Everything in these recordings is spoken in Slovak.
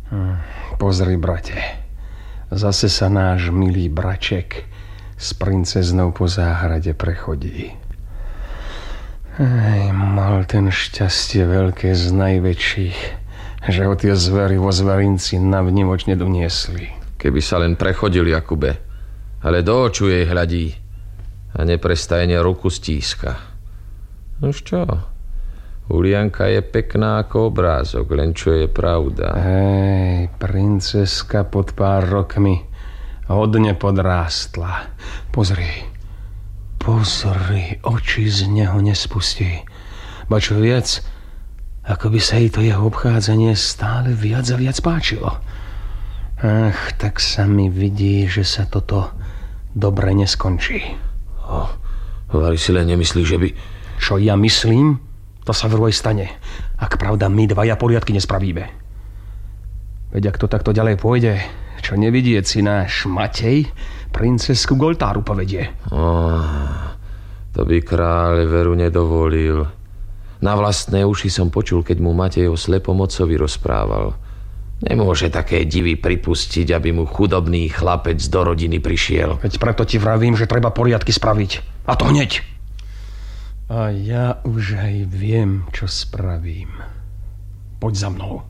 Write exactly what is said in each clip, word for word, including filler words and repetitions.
Hm, pozri, brate. Zase sa náš milý braček s princeznou po záhrade prechodí. Ej, mal ten šťastie veľké z najväčších, že ho tie zvery vo zverinci navnívoč nedoniesli. Keby sa len prechodil, Jakube. Ale do oču jej hľadí a neprestajne ruku stíska. Nož čo? Ulianka je pekná ako obrázok, len čo je pravda. Hej, princeska pod pár rokmi hodne podrástla. Pozri, pozri, oči z neho nespustí. Ba čo viac, ako by sa jej to jeho obchádzanie stále viac a viac páčilo. Ach, tak sa mi vidí, že sa toto dobre neskončí. Oh, vari si len nemyslí, že by... Čo ja myslím, to sa vraj stane, ak pravda my dvaja poriadky nespravíme. Veď ak to takto ďalej pôjde, čo nevidieť si náš Matej princesku k oltáru povedie. Oh, to by kráľ veru nedovolil. Na vlastné uši som počul, keď mu Matej o slepom otcovi rozprával. Nemôže také divy pripustiť, aby mu chudobný chlapec do rodiny prišiel. Veď preto ti vravím, že treba poriadky spraviť. A to hneď. A ja už aj viem, čo spravím. Poď za mnou.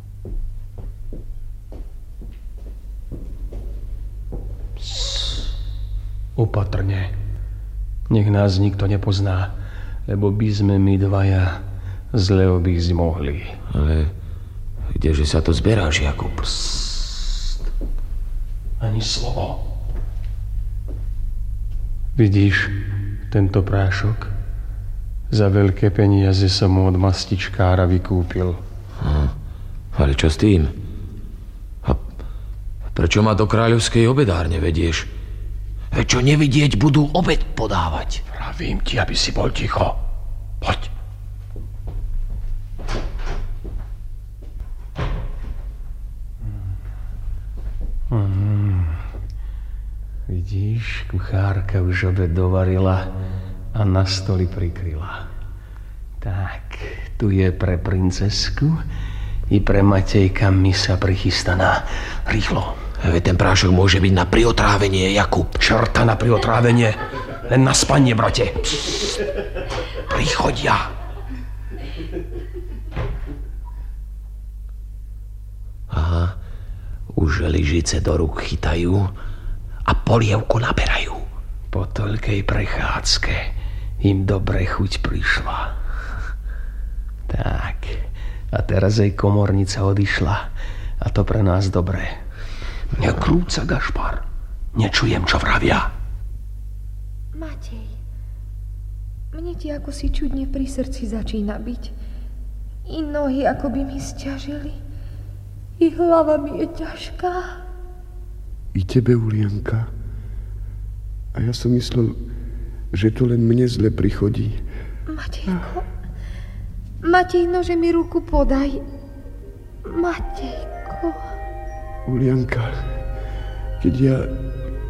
Psst. Opatrne. Nech nás nikto nepozná, lebo by sme my dvaja zle obísť mohli. Ale kdeže sa to zberáš, Jakub? Psst. Ani slovo. Vidíš tento prášok? Za veľké peniaze som mu od mastičkára vykúpil. Hm. Ale čo s tým? A prečo ma do kráľovskej obedárne vedieš? Čo nevidieť budú obed podávať? Pravím ti, aby si bol ticho. Poď. Hmm. Vidíš, kuchárka už obed dovarila a na stoli prikryla. Tak, tu je pre princesku i pre Matejka misa prichystaná. Rýchlo. Veď ten prášok môže byť na priotrávenie, Jakub. Čerta na priotrávenie. Len na spanie, brate. Prichodia. Aha, už lyžice do rúk chytajú a polievku naberajú. Po toľkej prechádzke im dobre chuť prišla. Tak, a teraz jej komornica odišla a to pre nás dobré. Nekrúca, Gašpar. Nečujem, čo vravia. Matej, mne ti ako si čudne pri srdci začína byť. I nohy ako by mi sťažili. I hlava mi je ťažká. I tebe, Ulianka. A ja som myslel, že to len mne zle prichodí. Matejko, Matej, nože mi ruku podaj. Matejko. Ulianka, keď ja,